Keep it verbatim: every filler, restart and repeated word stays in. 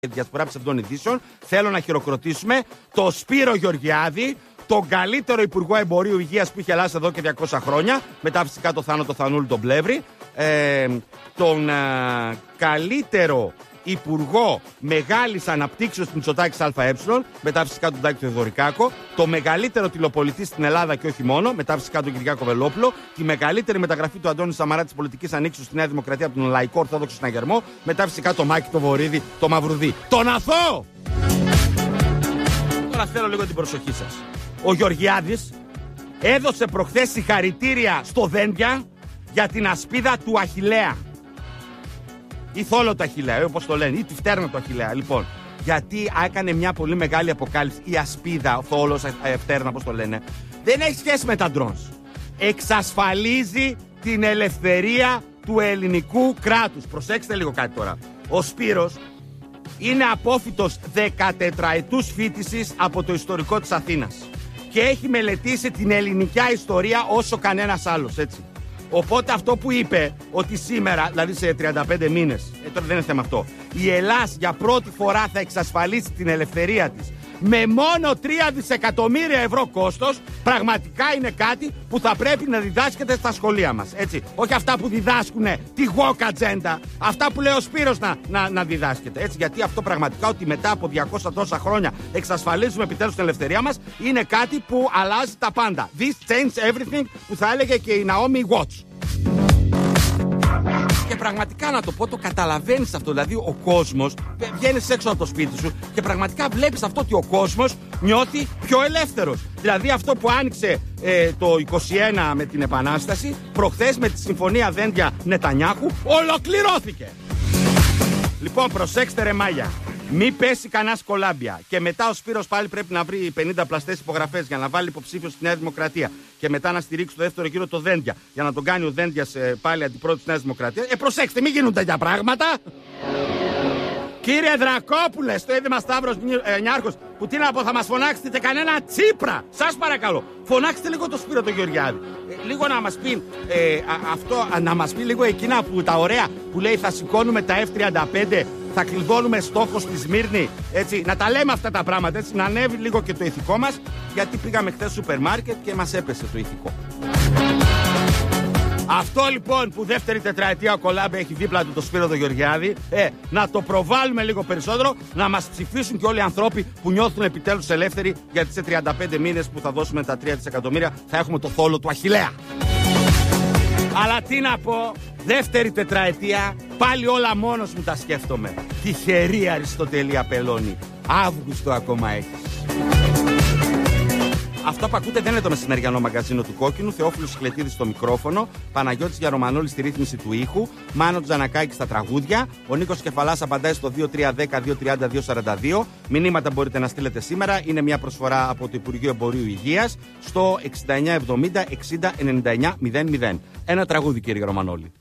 διασπορά ψευδών ειδήσεων. Θέλω να χειροκροτήσουμε το Σπύρο Γεωργιάδη, τον καλύτερο Υπουργό Εμπορίου Υγείας που είχε Ελλάδα εδώ και διακόσια χρόνια, μετά φυσικά το Θάνο το Θανούλη τον Πλεύρη, ε, τον ε, καλύτερο Υπουργό Μεγάλης Αναπτύξεως Μητσοτάκης ΑΕ, μετά φυσικά τον Τάκη Θεοδωρικάκο, το μεγαλύτερο τηλεοπολιτή στην Ελλάδα και όχι μόνο, μετά φυσικά τον Κυριάκο Βελόπουλο, τη μεγαλύτερη μεταγραφή του Αντώνη Σαμαρά της πολιτικής ανοίξεως στη Νέα Δημοκρατία από τον Λαϊκό Ορθόδοξο Συναγερμό, μετά φυσικά το Μάκη, το Βορύδη, το Μαυρουδί. Τον αθώο! Τώρα θέλω λίγο την προσοχή σας. Ο Γεωργιάδης έδωσε προχθές συγχαρητήρια στο Δένδια για την ασπίδα του Αχιλλέα. Ή θόλο του Αχιλλέα, όπως το λένε, ή τη φτέρνα του Αχιλλέα. Λοιπόν, γιατί έκανε μια πολύ μεγάλη αποκάλυψη. Η ασπίδα, ο θόλος, η φτέρνα, όπως το λένε, δεν έχει σχέση με τα drones. Εξασφαλίζει την ελευθερία του ελληνικού κράτους. Προσέξτε λίγο κάτι τώρα. Ο Σπύρος είναι απόφοιτος δεκατετραετούς φοιτησης από το ιστορικό της Αθήνας και έχει μελετήσει την ελληνική ιστορία όσο κανένας άλλος, έτσι. Οπότε αυτό που είπε, ότι σήμερα, δηλαδή σε τριάντα πέντε μήνες, ε, τώρα δεν είναι θέμα αυτό, η Ελλάδα για πρώτη φορά θα εξασφαλίσει την ελευθερία της με μόνο τρία δισεκατομμύρια ευρώ κόστος, πραγματικά είναι κάτι που θα πρέπει να διδάσκεται στα σχολεία μας, έτσι. Όχι αυτά που διδάσκουνε τη woke agenda, αυτά που λέει ο Σπύρος να, να, να διδάσκεται, έτσι. Γιατί αυτό πραγματικά, ότι μετά από διακόσια τόσα χρόνια εξασφαλίζουμε επιτέλους την ελευθερία μας, είναι κάτι που αλλάζει τα πάντα. This changes everything, που θα έλεγε και η Naomi Watts. Και πραγματικά να το πω, το καταλαβαίνεις αυτό. Δηλαδή ο κόσμος, βγαίνεις έξω από το σπίτι σου και πραγματικά βλέπεις αυτό, ότι ο κόσμος νιώθει πιο ελεύθερος. Δηλαδή αυτό που άνοιξε ε, το είκοσι ένα με την Επανάσταση, προχθές με τη συμφωνία Δένδια Νετανιάχου ολοκληρώθηκε. Λοιπόν, προσέξτε ρε μάγια. Μη πέσει κανένα κολάμπια. Και μετά ο Σπύρος πάλι πρέπει να βρει πενήντα πλαστές υπογραφές για να βάλει υποψήφιο στη Νέα Δημοκρατία. Και μετά να στηρίξει το δεύτερο γύρο το Δένδια. Για να τον κάνει ο Δένδιας ε, πάλι αντιπρόεδρος της Νέας Δημοκρατίας. Ε, προσέξτε, μην γίνουν τέτοια πράγματα. Κύριε Δρακόπουλε, στο Ίδρυμα Σταύρος ε, Νιάρχος, που τι να πω, θα μας φωνάξετε κανένα Τσίπρα. Σας παρακαλώ, φωνάξτε λίγο το Σπύρο το Γεωργιάδη. Ε, λίγο να μας πει ε, α, αυτό, α, να μας πει λίγο εκείνα που τα ωραία που λέει θα σηκώνουμε τα εφ τριάντα πέντε, θα κλειδώνουμε στόχο στη Σμύρνη, έτσι. Να τα λέμε αυτά τα πράγματα, έτσι. Να ανέβει λίγο και το ηθικό μας, γιατί πήγαμε χθες σούπερ μάρκετ και μας έπεσε το ηθικό. Αυτό λοιπόν που δεύτερη τετραετία ο Κολάμπε έχει δίπλα του το Σπύρο το Γεωργιάδη, ε, να το προβάλλουμε λίγο περισσότερο, να μας ψηφίσουν και όλοι οι ανθρώποι που νιώθουν επιτέλους ελεύθεροι, γιατί σε τριάντα πέντε μήνες που θα δώσουμε τα τρία δισεκατομμύρια θα έχουμε το θόλο του Αχιλλέα. Αλλά τι να πω, δεύτερη τετραετία, πάλι όλα μόνος μου τα σκέφτομαι. Τυχερή Αριστοτέλη Απελώνη, Αύγουστο ακόμα έχεις. Αυτό που ακούτε δεν είναι το μεσημεριανό μαγκαζίνο του Κόκκινου. Θεόφιλος Σκλετίδης στο μικρόφωνο, Παναγιώτης Γιαρομανόλης στη ρύθμιση του ήχου, Μάνο Τζανακάκη στα τραγούδια, ο Νίκος Κεφαλάς απαντάει στο δύο τρία ένα μηδέν δύο τριάντα δύο σαράντα δύο. Μηνύματα μπορείτε να στείλετε σήμερα. Είναι μια προσφορά από το Υπουργείο Εμπορίου Υγείας στο εξήντα εννιά εβδομήντα εξήντα ενενήντα εννιά μηδέν μηδέν. Ένα τραγούδι, κύριε Γιαρομανόλη.